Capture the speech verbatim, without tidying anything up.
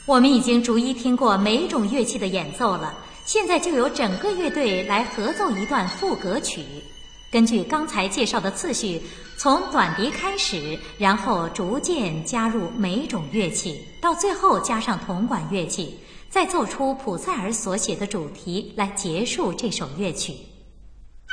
我们已经逐一听过每种乐器的演奏了，现在就由整个乐队来合奏一段赋格曲。根据刚才介绍的次序，从短笛开始，然后逐渐加入每种乐器，到最后加上铜管乐器，再奏出普塞尔所写的主题来结束这首乐曲。